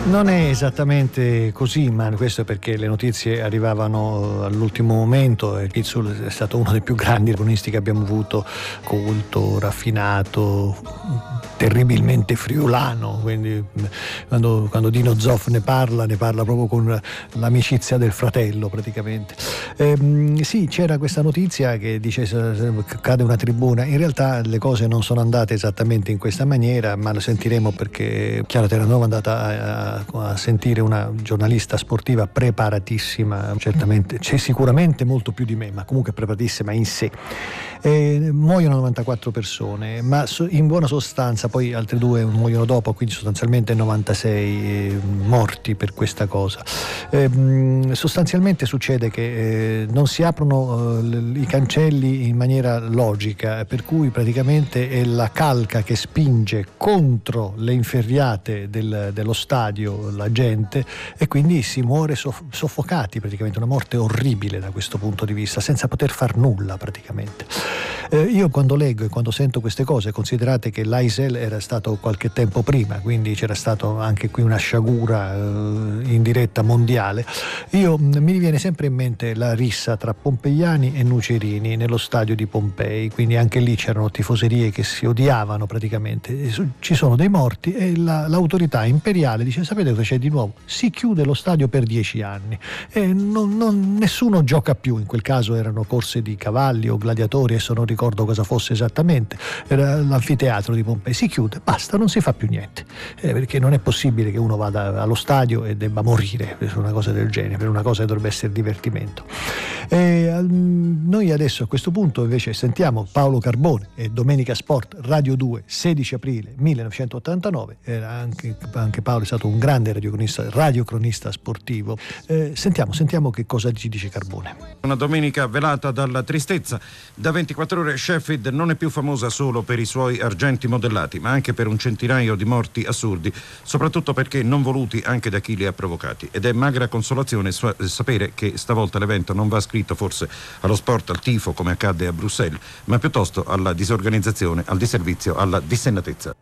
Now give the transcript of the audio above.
Non è esattamente così, ma questo è perché le notizie arrivavano all'ultimo momento e Pizzul è stato uno dei più grandi agonisti che abbiamo avuto, colto, raffinato, terribilmente friulano, quindi quando Dino Zoff ne parla proprio con l'amicizia del fratello praticamente. Sì, c'era questa notizia che dice cade una tribuna, in realtà le cose non sono andate esattamente in questa maniera, ma lo sentiremo perché Chiara Terranova è andata a sentire una giornalista sportiva preparatissima, certamente c'è sicuramente molto più di me, ma comunque preparatissima in sé. Muoiono 94 persone, ma in buona sostanza poi altre 2 muoiono dopo, quindi sostanzialmente 96 morti per questa cosa. Sostanzialmente succede che non si aprono i cancelli in maniera logica, per cui praticamente è la calca che spinge contro le inferriate dello stadio la gente, e quindi si muore soffocati, praticamente una morte orribile da questo punto di vista, senza poter far nulla praticamente. Io quando leggo e quando sento queste cose, considerate che l'Aisel era stato qualche tempo prima, quindi c'era stato anche qui una sciagura in diretta mondiale, mi viene sempre in mente la rissa tra pompeiani e nucerini nello stadio di Pompei, quindi anche lì c'erano tifoserie che si odiavano praticamente, ci sono dei morti e l'autorità imperiale dice: sapete cosa c'è di nuovo? Si chiude lo stadio per 10 anni e nessuno gioca più. In quel caso erano corse di cavalli o gladiatori, adesso non ricordo cosa fosse esattamente, era l'anfiteatro di Pompei, si chiude, basta, non si fa più niente, perché non è possibile che uno vada allo stadio e debba morire per una cosa del genere, per una cosa che dovrebbe essere divertimento. Noi adesso a questo punto invece sentiamo Paolo Carbone e Domenica Sport, Radio 2, 16 aprile 1989. Anche Paolo è stato un grande radiocronista sportivo. Sentiamo che cosa ci dice Carbone. Una domenica velata dalla tristezza. Da 24 ore Sheffield non è più famosa solo per i suoi argenti modellati, ma anche per un centinaio di morti assurdi, soprattutto perché non voluti anche da chi li ha provocati. Ed è magra consolazione sapere che stavolta l'evento non va ascritto forse allo sport, al tifo come accadde a Bruxelles, ma piuttosto alla disorganizzazione, al disservizio, alla dissennatezza.